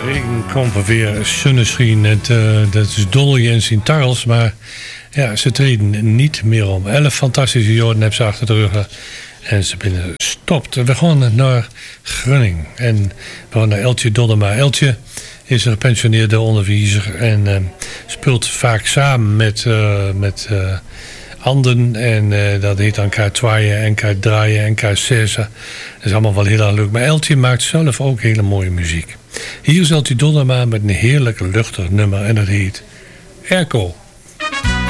Ik kom van weer Sunneschreen. Dat is Dolly en Sint Tarrels. Maar ja, ze treden niet meer om. 11 fantastische jaren hebben ze achter de rug. En ze zijn gestopt. We gaan naar Grunning. En we gaan naar Eltje Doddema. Eltje is een gepensioneerde onderwijzer. En speelt vaak samen met anderen. En dat heet dan K2 en K3 en K6. Dat is allemaal wel heel erg leuk. Maar Eltje maakt zelf ook hele mooie muziek. Hier is Eltje Doddema met een heerlijk luchtig nummer. En dat heet Erco.